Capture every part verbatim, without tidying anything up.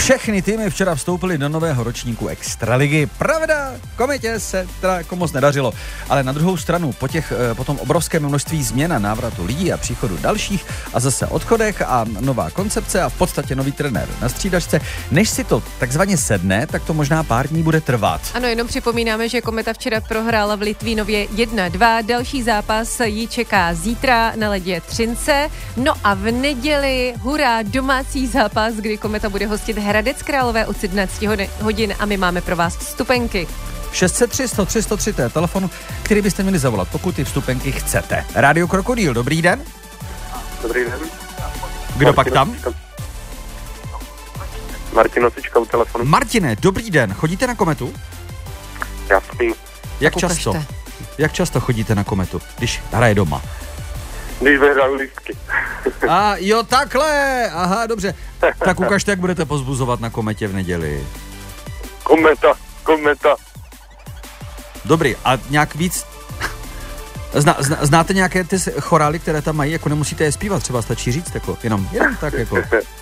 Všechny týmy včera vstoupily do nového ročníku Extraligy. Pravda, Kometě se teda jako moc nedařilo, ale na druhou stranu po, těch, po tom obrovském množství změn a návratu lidí a příchodu dalších a zase odchodech a nová koncepce a v podstatě nový trenér na střídačce, než si to takzvaně sedne, tak to možná pár dní bude trvat. Ano, jenom připomínáme, že Kometa včera prohrála v Litvínově jedna dva, další zápas ji čeká zítra na ledě Třince, no a v neděli, hurá, domácí zápas, kdy Kometa bude hostit Hradec Králové od sedmnáct hodin a my máme pro vás vstupenky. šest set tři, sto tři, sto tři, to je telefon, který byste měli zavolat, pokud ty vstupenky chcete. Rádio Krokodýl, dobrý den. Dobrý den. Kdo Martin pak tam? Martin Osička u telefonu. Martine, dobrý den, chodíte na Kometu? Jasný. Jak často? Jak často chodíte na Kometu, když hraje doma? Když vyhraju lístky. A jo, takhle, aha, dobře. Tak ukažte, jak budete pozbuzovat na Kometě v neděli. Kometa, Kometa. Dobrý, a nějak víc... Zna, zna, znáte nějaké ty chorály, které tam mají, jako nemusíte je zpívat, třeba stačí říct, jako jenom, jenom tak, jako.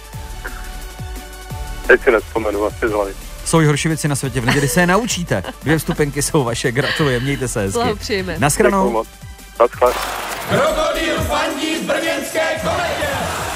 Teď si nevzpomenu, asi z hlavy. Jsou horší věci na světě, v neděli se je naučíte. Dvě vstupenky jsou vaše, gratulujem, mějte se hezky. Blahopřejeme. Naschranou. Naschle. Krokodýl fandí v brněnské Kometě.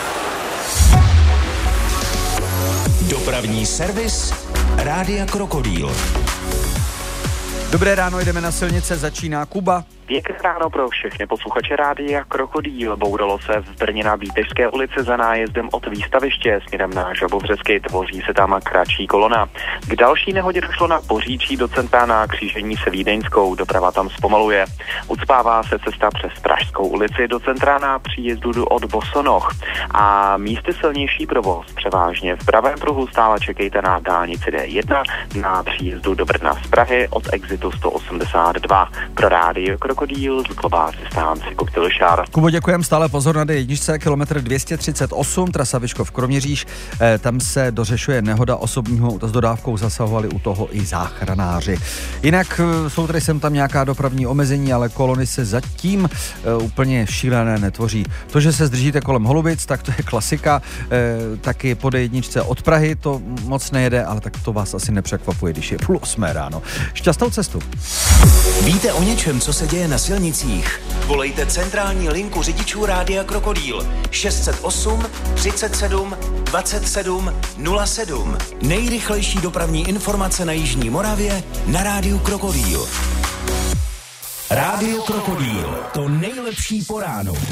Dopravní servis Rádia Krokodýl. Dobré ráno, jdeme na silnice, začíná Kuba. Pěkné ráno pro všechny posluchače Rádia Krokodýl. Bouralo se v Brně na Bítešské ulici za nájezdem od výstaviště směrem na Žabovřesky, tvoří se tam kratší kolona. K další nehodě došlo na Poříčí do centra na křížení se Vídeňskou, doprava tam zpomaluje. Ucpává se cesta přes Pražskou ulici do centra na příjezdu od Bosonoch. A místy silnější provoz převážně v pravém pruhu stále čekejte na dálnici D jedna na příjezdu do Brna z Prahy od exitu sto osmdesát dva. Pro Rádio Krokodýl Díl, zvuková stánci Koktejl Šár. Kubo, děkujem, stále pozor na D jedna, kilometr dvě stě třicet osm, trasa Vyškov Kroměříž, eh, tam se dořešuje nehoda osobního auta s dodávkou, zasahovali u toho i záchranáři. Jinak eh, jsou tady sem tam nějaká dopravní omezení, ale kolony se zatím eh, úplně šílené netvoří. To, že se zdržíte kolem Holubic, tak to je klasika, eh, taky po D jedna od Prahy to moc nejede, ale tak to vás asi nepřekvapuje, když je půl osmé ráno. Šťastnou cestu. Víte o něčem, co se děje na silnicích? Volejte centrální linku řidičů Rádia Krokodýl šest set osm třicet sedm dvacet sedm nula sedm. Nejrychlejší dopravní informace na jižní Moravě na Rádiu Krokodýl. Rádio Krokodýl, to nejlepší po ránu.